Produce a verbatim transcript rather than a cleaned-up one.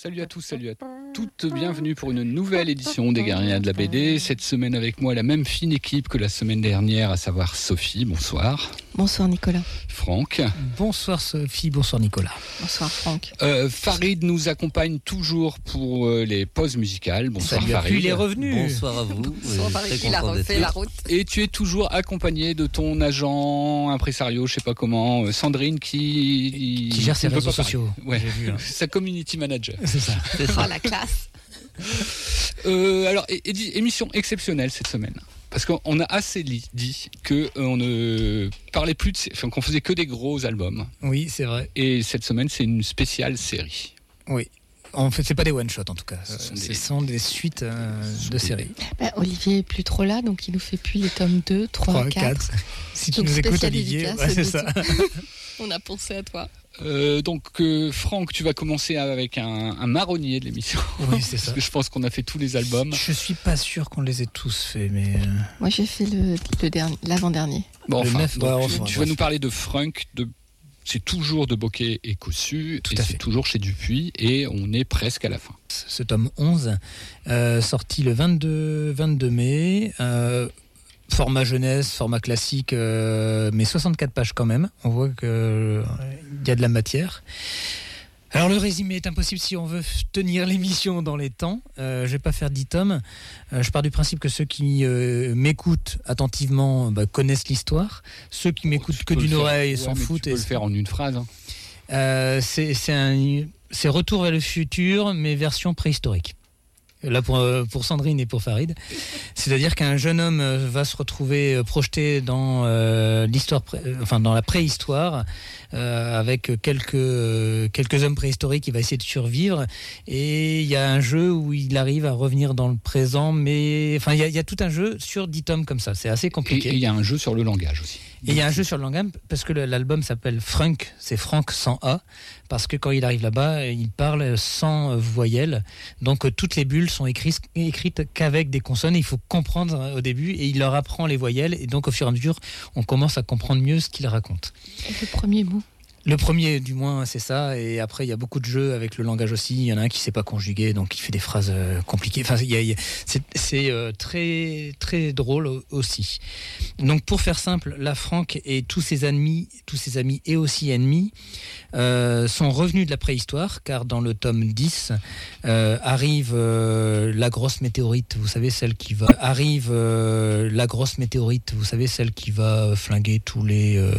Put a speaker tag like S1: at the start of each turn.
S1: Salut à tous, salut à toutes, bienvenue pour une nouvelle édition des Guerriers de la B D. Cette semaine avec moi la même fine équipe que la semaine dernière, à savoir Sophie, bonsoir.
S2: Bonsoir Nicolas.
S1: Franck.
S3: Bonsoir Sophie, bonsoir Nicolas.
S2: Bonsoir Franck.
S1: Euh, Farid nous accompagne toujours pour euh, les pauses musicales. Bonsoir
S3: Salut,
S1: Farid.
S3: il est revenu.
S4: Bonsoir à vous.
S2: Bonsoir Farid, il a refait la route.
S1: Et tu es toujours accompagné de ton agent impresario, je sais pas comment, euh, Sandrine qui...
S3: Qui gère ses
S1: ne peut
S3: réseaux
S1: pas parler.
S3: sociaux.
S1: Ouais.
S3: J'ai vu, hein.
S1: Sa community manager.
S3: C'est ça.
S2: Oh la classe.
S1: Euh, alors, é- é- émission exceptionnelle cette semaine. Parce qu'on a assez li- dit qu'on ne parlait plus de... sé- Enfin, qu'on faisait que des gros albums.
S3: Oui, c'est vrai.
S1: Et cette semaine, c'est une spéciale série.
S3: Oui. En fait, c'est pas des one-shots en tout cas.
S1: Ce sont
S3: Ce
S1: des-
S3: sont des suites euh, de
S1: des-
S3: séries.
S2: Bah, Olivier est plus trop là, donc il nous fait plus les tomes deux, trois, quatre.
S3: Si tu
S2: Donc,
S3: nous écoutes,
S2: spécial
S3: Olivier,
S2: dédicace
S3: ouais, c'est
S2: de
S3: ça.
S2: On a pensé à toi.
S1: Euh, donc, euh, Franck, tu vas commencer avec un, un marronnier de l'émission.
S3: Oui, c'est ça.
S1: Parce que je pense qu'on a fait tous les albums.
S3: Je suis pas sûr qu'on les ait tous faits, mais euh,
S2: Moi j'ai fait le, le dernier, l'avant-dernier.
S1: Bon,
S3: le
S1: enfin,
S3: neuf,
S1: donc,
S3: ouais,
S1: tu-
S3: enfin,
S1: tu vas
S3: bref.
S1: nous parler de Frunk, de... c'est toujours de Bocquet et Cossu,
S3: Tout
S1: et
S3: à
S1: c'est
S3: fait.
S1: toujours chez Dupuis, et on est presque à la fin.
S3: ce tome onze, euh, sorti le vingt-deux, vingt-deux mai. Euh, format jeunesse, format classique, euh, mais soixante-quatre pages quand même. On voit qu'il y a de la matière. Alors le résumé est impossible si on veut tenir l'émission dans les temps. Euh, je vais pas faire dix tomes. Euh, je pars du principe que ceux qui euh, m'écoutent attentivement bah, connaissent l'histoire. Ceux qui m'écoutent
S1: Tu
S3: que
S1: peux le
S3: d'une
S1: faire.
S3: oreille
S1: Ouais,
S3: s'en
S1: mais
S3: foutent.
S1: Tu peux
S3: et
S1: le faire en une phrase. hein.
S3: euh, c'est, c'est un c'est Retour vers le futur, mais version préhistorique. Là pour, euh, pour Sandrine et pour Farid. C'est-à-dire qu'un jeune homme euh, va se retrouver euh, projeté dans euh, l'histoire, pré- euh, enfin dans la préhistoire, euh, avec quelques euh, quelques hommes préhistoriques. Il va essayer de survivre, et il y a un jeu où il arrive à revenir dans le présent, mais enfin il y a, il y a tout un jeu sur dix tomes comme ça. C'est assez
S1: Et
S3: compliqué.
S1: et il y a un jeu sur le langage aussi.
S3: Et il y a un jeu sur le langage parce que le- l'album s'appelle Frunk, c'est Franck sans A, parce que quand il arrive là-bas, il parle sans euh, voyelles. Donc euh, toutes les bulles sont écrites, écrites qu'avec des consonnes. Il faut comprendre euh, au début, et il leur apprend les voyelles. Et donc au fur et à mesure, on commence à comprendre mieux ce qu'il raconte.
S2: Le premier mot.
S3: Le premier, du moins, c'est ça. Et après, il y a beaucoup de jeux avec le langage aussi. Il y en a un qui ne sait pas conjuguer, donc il fait des phrases euh, compliquées. Enfin, il y a- il y a- c'est, c'est euh, très, très drôle au- aussi. Donc, pour faire simple, là, Franck et tous ses amis, tous ses amis et aussi ennemis, euh, sont revenus de la préhistoire, car dans le tome dix euh, arrive euh, la grosse météorite. Vous savez, celle qui va arrive euh, la grosse météorite. Vous savez, celle qui va flinguer tous les euh,